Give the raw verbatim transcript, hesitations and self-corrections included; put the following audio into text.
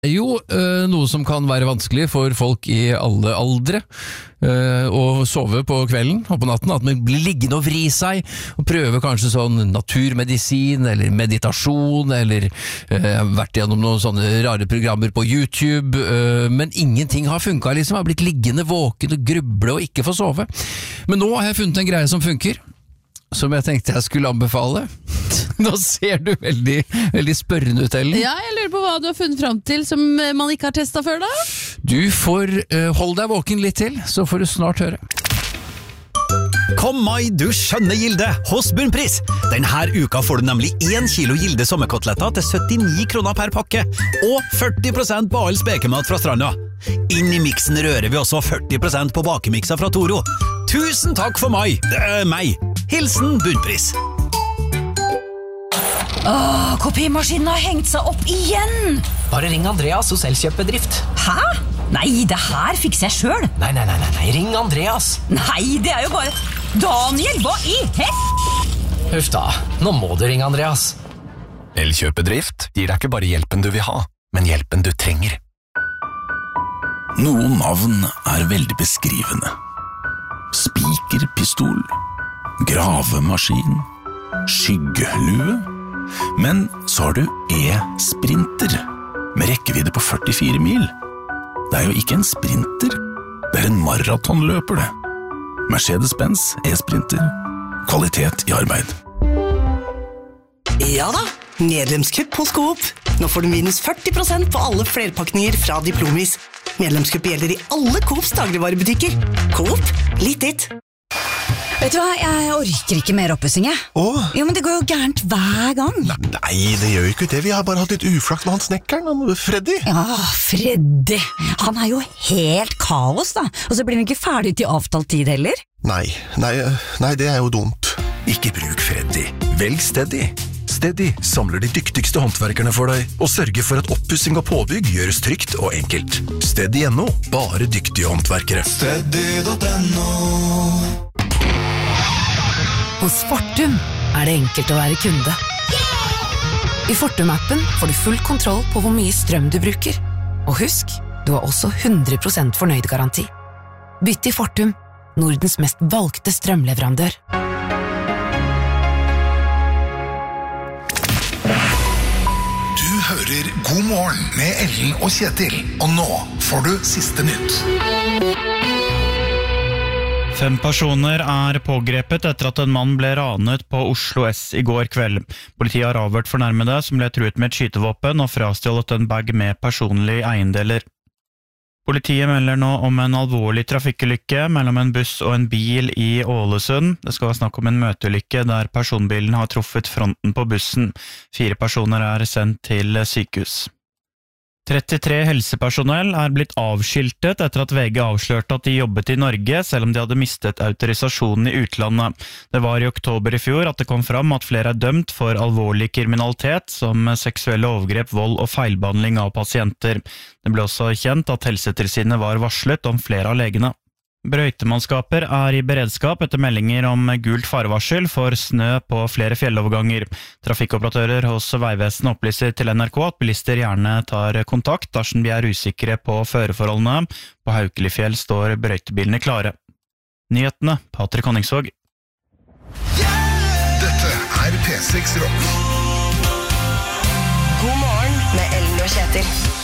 Jo, øh, noe som kan være vanskelig for folk i alle aldre, øh, å sove på kvelden og på natten, at man blir liggende og vri seg, og prøve kanskje sånn naturmedisin, eller meditasjon, eller øh, vært gjennom noen sånne rare programmer på YouTube, øh, men ingenting har funket liksom, jeg har blitt liggende våken og gruble og ikke få sove. Men nå har jeg funnet en greie som funker, som jeg tenkte jeg skulle anbefale. Nå ser du veldig, veldig spørrende ut, Ellen. Ja, jeg lurer på hva du har funnet frem til som man ikke har testet før da? Du får uh, holde deg våken litt til, så får du snart høre. Kom mai, du skjønne Gilde, hos Bunnpris. Denne uka får du nemlig en kilo Gilde sommerkoteletter til syttini kroner per pakke, og førti prosent på all spekemat fra stranda. Inn i miksen rører vi også førti prosent på bakemikser fra Toro. Tusen takk for mai, det er meg. Hilsen Bunnpris. Åh, kopimaskinen har hengt seg opp igjen! Bare ring Andreas hos Elkjøpbedrift. Hæ? Nei, det her fikser jeg selv. Nei, nei, nei, nei, nei, ring Andreas. Nei, det er jo bare... Daniel, hva i hett? Huff da, nå må du ringe Andreas. Elkjøpbedrift gir deg ikke bare hjelpen du vil ha, men hjelpen du trenger. Noen navn er veldig beskrivende. Spikerpistol, gravemaskin, skyggelue. Men så har du e-sprinter, med rekkevidde på førtifire mil. Det er jo ikke en sprinter, det er en maratonløper det. Mercedes-Benz e-sprinter, kvalitet i arbeid. Ja da, medlemskupp hos Coop. Nå får du minus førti prosent på alle flerpakninger fra Diplomis. Medlemskupp gjelder i alle Coops dagligvarebutikker. Coop, litt ditt. Vet du hva, jeg orker ikke mer oppussing, jeg. Åh? Jo, men det går jo gærent hver gang. Nei, det gjør jo ikke det. Vi har bare hatt litt uflaks med han snekkeren, han Freddy. Ja, Freddy. Han er jo helt kaos, da. Og så blir han ikke ferdig til avtalt tid heller. Nei, nei, nei, det er jo dumt. Ikke bruk Freddy, velg Steady. Steady samler de dyktigste håndverkerne for deg, og sørger for at oppussing og påbygg gjøres trygt og enkelt. Steady punktum no, bare dyktige håndverkere. Steady punktum no. Hos Fortum er det enkelt å være kunde. I Fortum-appen får du full kontroll på hvor mye strøm du bruker. Og husk, du har også hundre prosent fornøyd-garanti. Bytt til Fortum, Nordens mest valgte strømleverandør. Du hører God morgen med Ellen og Kjetil, og nå får du siste nytt. Fem personer er pågrepet etter at en mann ble ranet på Oslo S i går kveld. Politiet har avhørt fornærmede som ble truet med et skytevåpen og frastjålet en bag med personlige eiendeler. Politiet melder nå om en alvorlig trafikkulykke mellom en buss og en bil i Ålesund. Det skal være snakk om en møteulykke der personbilen har truffet fronten på bussen. Fire personer er sendt til sykehus. trettitre helsepersonell er blitt avskiltet etter at V G avslørte at de jobbet i Norge, selv om de hadde mistet autorisasjonen i utlandet. Det var i oktober i fjor at det kom fram at flere er dømt for alvorlig kriminalitet, som seksuelle overgrep, vold og feilbehandling av pasienter. Det ble også kjent at Helsetilsynet var varslet om flere av legene. Brøytemannskaper er i beredskap etter meldinger om gult farevarsel for snø på flere fjelloverganger. Trafikkoperatører hos Vegvesenet opplyser til N R K at bilister gjerne tar kontakt dersom de er usikre på føreforholdene. På Haukelifjell står brøytebilene klare. Nyhetene, Patrick Honningsvåg. Dette er P seks Rock. God morgen med Ellen og Kjetil.